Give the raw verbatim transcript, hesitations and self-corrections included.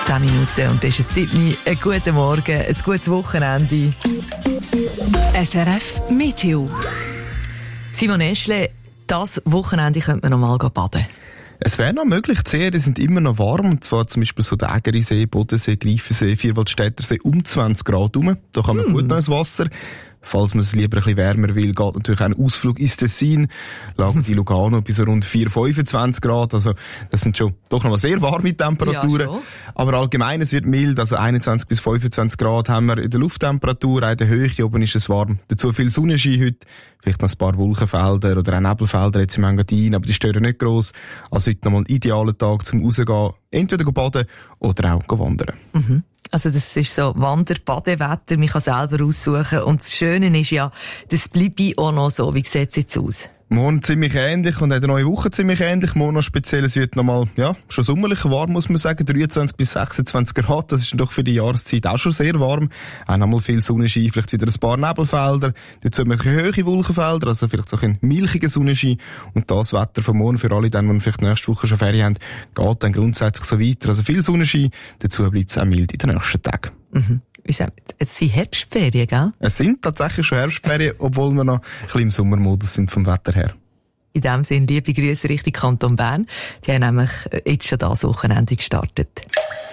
zehn Minuten und das ist es sieben. Einen guten Morgen, ein gutes Wochenende. S R F Meteo. Simon Eschle, das Wochenende könnte man noch mal baden. Es wäre noch möglich, die Seen sind immer noch warm, und zwar zum Beispiel so der Ägerisee, Bodensee, Greifensee, Vierwaldstättersee um zwanzig Grad rum. Da kann man mm. gut noch ins Wasser. Falls man es lieber ein bisschen wärmer will, geht natürlich auch ein Ausflug ins Tessin. Lagen die Lugano bis rund vier, fünfundzwanzig Grad. Also, das sind schon doch noch mal sehr warme Temperaturen. Ja, aber allgemein, es wird mild. Also, einundzwanzig bis fünfundzwanzig Grad haben wir in der Lufttemperatur. Auch in der Höhe oben ist es warm. Dazu viel Sonnenschein heute. Vielleicht noch ein paar Wolkenfelder oder auch Nebelfelder jetzt im Engadin. Aber die stören nicht gross. Also, heute nochmal ein idealer Tag zum Rausgehen. Entweder baden oder auch wandern. Mhm. Also das ist so Wander-Badewetter, man kann selber aussuchen. Und das Schöne ist ja, das bleibt auch noch so. Wie sieht es jetzt aus? Morgen ziemlich ähnlich und in der neuen Woche ziemlich ähnlich. Morgen noch speziell, es wird nochmal, ja, schon sommerlich warm, muss man sagen. dreiundzwanzig bis sechsundzwanzig Grad, das ist doch für die Jahreszeit auch schon sehr warm. Auch nochmal viel Sonnenschein, vielleicht wieder ein paar Nebelfelder. Dazu ein bisschen höhere Wolkenfelder, also vielleicht auch ein milchiger Sonnenschein. Und das Wetter von morgen für alle, die vielleicht nächste Woche schon Ferien haben, geht dann grundsätzlich so weiter. Also viel Sonnenschein, dazu bleibt es auch mild in den nächsten Tagen. Mhm. Es sind Herbstferien, gell? Es sind tatsächlich schon Herbstferien, obwohl wir noch ein bisschen im Sommermodus sind vom Wetter her. In dem Sinne, liebe Grüße Richtung Kanton Bern. Die haben nämlich jetzt schon das Wochenende gestartet.